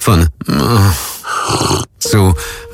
Von zu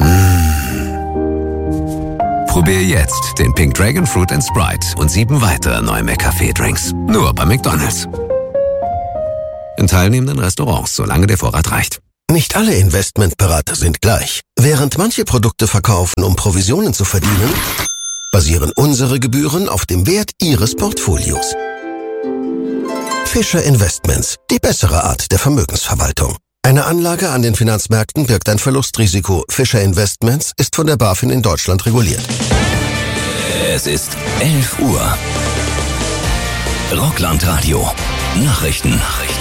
Probier jetzt den Pink Dragon Fruit & Sprite und 7 weitere neue McCafé-Drinks. Nur bei McDonald's. In teilnehmenden Restaurants, solange der Vorrat reicht. Nicht alle Investmentberater sind gleich. Während manche Produkte verkaufen, um Provisionen zu verdienen, basieren unsere Gebühren auf dem Wert Ihres Portfolios. Fischer Investments, die bessere Art der Vermögensverwaltung. Eine Anlage an den Finanzmärkten birgt ein Verlustrisiko. Fischer Investments ist von der BaFin in Deutschland reguliert. Es ist 11 Uhr. Rockland-Radio. Nachrichten.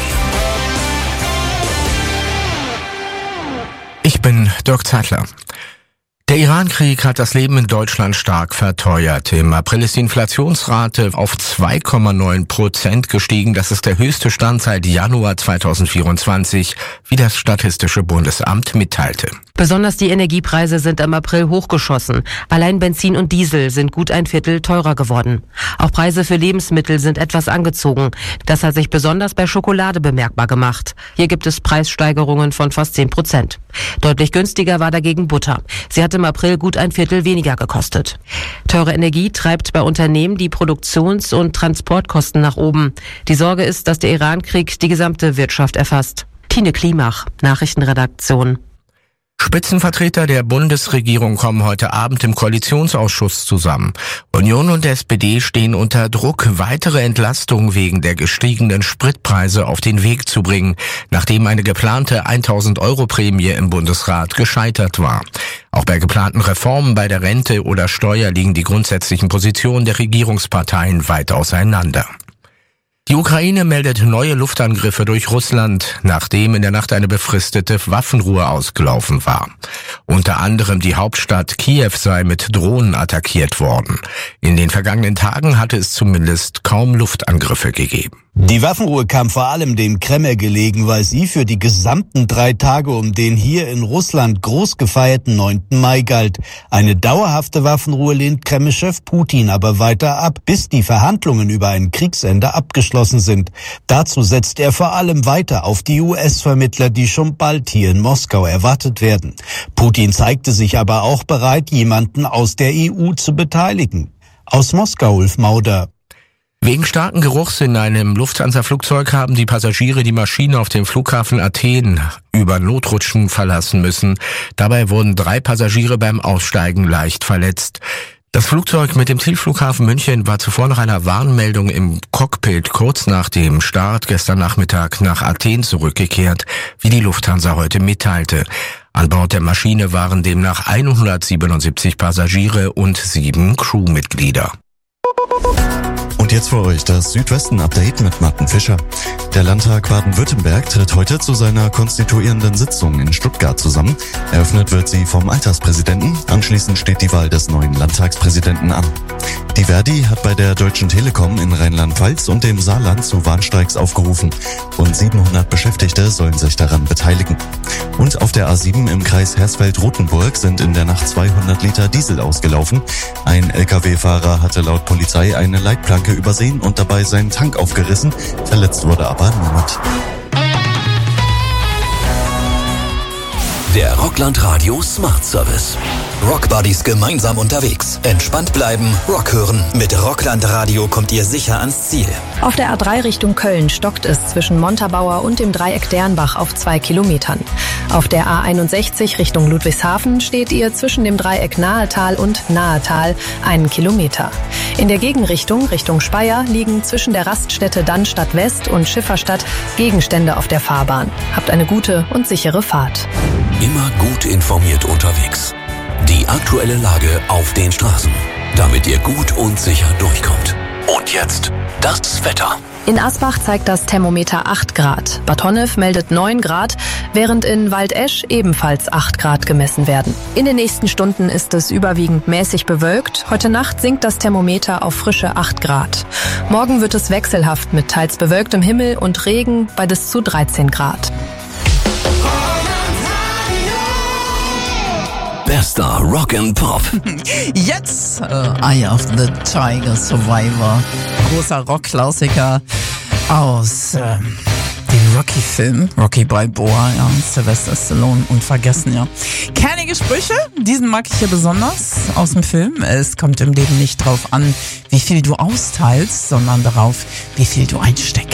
Ich bin Dirk Zeitler. Der Iran-Krieg hat das Leben in Deutschland stark verteuert. Im April ist die Inflationsrate auf 2,9% gestiegen. Das ist der höchste Stand seit Januar 2024, wie das Statistische Bundesamt mitteilte. Besonders die Energiepreise sind im April hochgeschossen. Allein Benzin und Diesel sind gut ein Viertel teurer geworden. Auch Preise für Lebensmittel sind etwas angezogen. Das hat sich besonders bei Schokolade bemerkbar gemacht. Hier gibt es Preissteigerungen von fast 10%. Deutlich günstiger war dagegen Butter. Sie hat im April gut ein Viertel weniger gekostet. Teure Energie treibt bei Unternehmen die Produktions- und Transportkosten nach oben. Die Sorge ist, dass der Iran-Krieg die gesamte Wirtschaft erfasst. Tine Klimach, Nachrichtenredaktion. Spitzenvertreter der Bundesregierung kommen heute Abend im Koalitionsausschuss zusammen. Union und SPD stehen unter Druck, weitere Entlastungen wegen der gestiegenen Spritpreise auf den Weg zu bringen, nachdem eine geplante 1.000-Euro-Prämie im Bundesrat gescheitert war. Auch bei geplanten Reformen bei der Rente oder Steuer liegen die grundsätzlichen Positionen der Regierungsparteien weit auseinander. Die Ukraine meldet neue Luftangriffe durch Russland, nachdem in der Nacht eine befristete Waffenruhe ausgelaufen war. Unter anderem die Hauptstadt Kiew sei mit Drohnen attackiert worden. In den vergangenen Tagen hatte es zumindest kaum Luftangriffe gegeben. Die Waffenruhe kam vor allem dem Kreml gelegen, weil sie für die gesamten 3 Tage um den hier in Russland groß gefeierten 9. Mai galt. Eine dauerhafte Waffenruhe lehnt Kreml-Chef Putin aber weiter ab, bis die Verhandlungen über ein Kriegsende abgeschlossen sind. Dazu setzt er vor allem weiter auf die US-Vermittler, die schon bald hier in Moskau erwartet werden. Putin zeigte sich aber auch bereit, jemanden aus der EU zu beteiligen. Aus Moskau, Ulf Mauder. Wegen starken Geruchs in einem Lufthansa-Flugzeug haben die Passagiere die Maschine auf dem Flughafen Athen über Notrutschen verlassen müssen. Dabei wurden 3 Passagiere beim Aussteigen leicht verletzt. Das Flugzeug mit dem Zielflughafen München war zuvor nach einer Warnmeldung im Cockpit kurz nach dem Start gestern Nachmittag nach Athen zurückgekehrt, wie die Lufthansa heute mitteilte. An Bord der Maschine waren demnach 177 Passagiere und 7 Crewmitglieder. Und jetzt für euch das Südwesten-Update mit Martin Fischer. Der Landtag Baden-Württemberg tritt heute zu seiner konstituierenden Sitzung in Stuttgart zusammen. Eröffnet wird sie vom Alterspräsidenten. Anschließend steht die Wahl des neuen Landtagspräsidenten an. Die Verdi hat bei der Deutschen Telekom in Rheinland-Pfalz und dem Saarland zu Warnstreiks aufgerufen. Rund 700 Beschäftigte sollen sich daran beteiligen. Und auf der A7 im Kreis Hersfeld-Rotenburg sind in der Nacht 200 Liter Diesel ausgelaufen. Ein Lkw-Fahrer hatte laut Polizei eine Leitplanke übersehen und dabei seinen Tank aufgerissen. Verletzt wurde aber niemand. Der Rockland Radio Smart Service. Rockbuddies gemeinsam unterwegs. Entspannt bleiben, Rock hören. Mit Rockland Radio kommt ihr sicher ans Ziel. Auf der A3 Richtung Köln stockt es zwischen Montabaur und dem Dreieck Dernbach auf 2 Kilometern. Auf der A61 Richtung Ludwigshafen steht ihr zwischen dem Dreieck Nahetal und Nahetal 1 Kilometer. In der Gegenrichtung Richtung Speyer liegen zwischen der Raststätte Dannstatt West und Schifferstadt Gegenstände auf der Fahrbahn. Habt eine gute und sichere Fahrt. Immer gut informiert unterwegs. Die aktuelle Lage auf den Straßen, damit ihr gut und sicher durchkommt. Und jetzt das Wetter. In Asbach zeigt das Thermometer 8 Grad. Bad Honnef meldet 9 Grad, während in Waldesch ebenfalls 8 Grad gemessen werden. In den nächsten Stunden ist es überwiegend mäßig bewölkt. Heute Nacht sinkt das Thermometer auf frische 8 Grad. Morgen wird es wechselhaft mit teils bewölktem Himmel und Regen bei bis zu 13 Grad. Bester Rock and Pop. Jetzt Eye of the Tiger Survivor. Großer Rockklassiker aus den Rocky-Film. Rocky Balboa, ja. Sylvester Stallone, unvergessen, ja. Kernige Sprüche, diesen mag ich hier besonders aus dem Film. Es kommt im Leben nicht drauf an, wie viel du austeilst, sondern darauf, wie viel du einsteckst.